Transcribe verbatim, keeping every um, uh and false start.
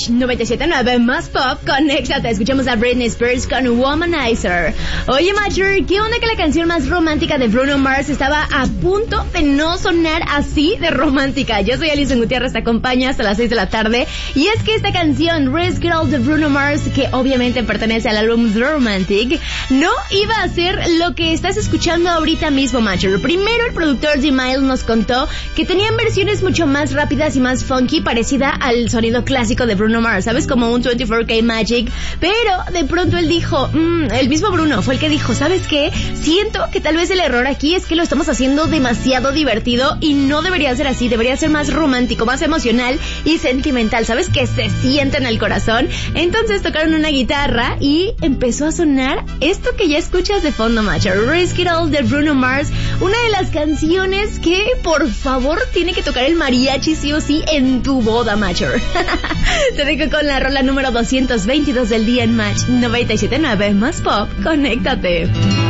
Match noventa y siete punto nueve más pop, conéctate. Escuchamos a Britney Spears con Womanizer. Oye, Matcher, ¿qué onda que la canción más romántica de Bruno Mars estaba a punto de no sonar así de romántica? Yo soy Alison Gutiérrez, te acompaño hasta las seis de la tarde. Y es que esta canción, Risk Girl de Bruno Mars, que obviamente pertenece al álbum The Romantic, no iba a ser lo que estás escuchando ahorita mismo, Matcher. Primero, el productor D-Mile nos contó que tenían versiones mucho más rápidas y más funky, parecida al sonido clásico de Bruno Mars, ¿sabes? Como un veinticuatro K Magic. Pero de pronto él dijo, mmm, el mismo Bruno fue el que dijo, ¿sabes qué? Siento que tal vez el error aquí es que lo estamos haciendo demasiado divertido y no debería ser así, debería ser más romántico, más emocional y sentimental, ¿sabes? Que se siente en el corazón. Entonces tocaron una guitarra y empezó a sonar esto que ya escuchas de fondo, Matcher, Risk It All de Bruno Mars, una de las canciones que por favor tiene que tocar el mariachi sí o sí en tu boda, Matcher. Te dejo con la rola número doscientos veintidós del día en Match noventa y siete punto nueve más pop, conéctate.